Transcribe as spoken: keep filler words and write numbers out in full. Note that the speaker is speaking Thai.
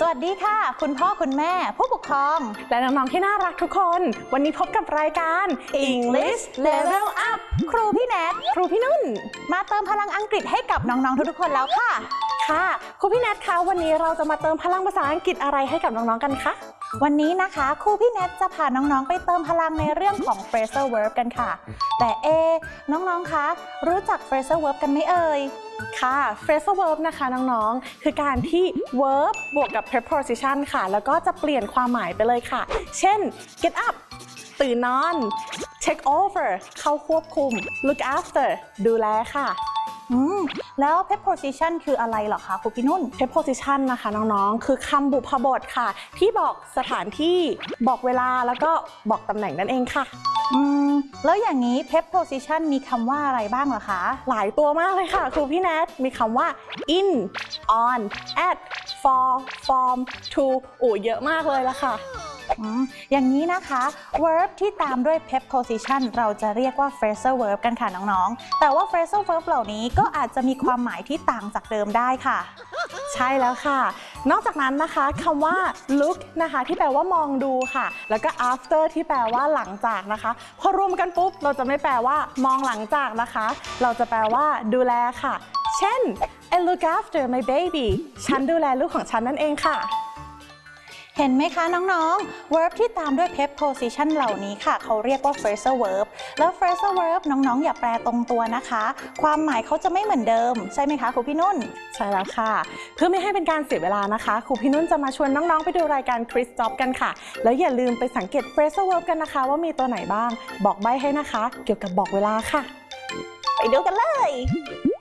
สวัสดีค่ะคุณพ่อคุณแม่ผู้ปกครองและน้องๆที่น่ารักทุกคนวันนี้พบกับรายการ English Level Up ครูพี่แนทครูพี่นุ่นมาเติมพลังอังกฤษให้กับน้องๆทุกๆคนแล้วค่ะค่ะครูพี่แนทคะวันนี้เราจะมาเติมพลังภาษาอังกฤษอะไรให้กับน้องๆกันคะวันนี้นะคะครูพี่แนทจะพาน้องๆไปเติมพลังในเรื่องของ phrasal verb กันค่ะแต่เอน้องๆคะรู้จัก phrasal verb กันไหมเอ่ยค่ะ phrasal verb นะคะน้องๆคือการที่ verb บวกกับ preposition ค่ะแล้วก็จะเปลี่ยนความหมายไปเลยค่ะเช่น get up ตื่นนอน take over เข้าควบคุม look after ดูแลค่ะอืมแล้ว preposition คืออะไรเหรอคะครูพี่นุ่น preposition นะคะน้องๆคือคำบุพบทค่ะที่บอกสถานที่บอกเวลาแล้วก็บอกตำแหน่งนั่นเองค่ะอืมแล้วอย่างนี้ preposition มีคำว่าอะไรบ้างเหรอคะหลายตัวมากเลยค่ะครูพี่แนทมีคำว่า in on at for from to โอ้เยอะมากเลยละค่ะอย่างนี้นะคะ verb ที่ตามด้วย preposition เราจะเรียกว่า phrasal verb กันค่ะน้องๆแต่ว่า phrasal verb เหล่านี้ก็อาจจะมีความหมายที่ต่างจากเดิมได้ค่ะใช่แล้วค่ะนอกจากนั้นนะคะคำว่า look นะคะที่แปลว่ามองดูค่ะแล้วก็ after ที่แปลว่าหลังจากนะคะพอรวมกันปุ๊บเราจะไม่แปลว่ามองหลังจากนะคะเราจะแปลว่าดูแลค่ะเช่น I look after my baby ฉันดูแลลูกของฉันนั่นเองค่ะเห็นไหมคะน้องๆ verb ที่ตามด้วย preposition เหล่านี้ค่ะเขาเรียกว่า phrasal verb แล้ว phrasal verb น้องๆอย่าแปลตรงตัวนะคะความหมายเขาจะไม่เหมือนเดิมใช่ไหมคะครูพี่นุ่นใช่แล้วค่ะเพื่อไม่ให้เป็นการเสียเวลานะคะครูพี่นุ่นจะมาชวนน้องๆไปดูรายการ Quiz Job กันค่ะแล้วอย่าลืมไปสังเกต phrasal verb กันนะคะว่ามีตัวไหนบ้างบอกใบ้ให้นะคะเกี่ยวกับบอกเวลาค่ะไปดูกันเลย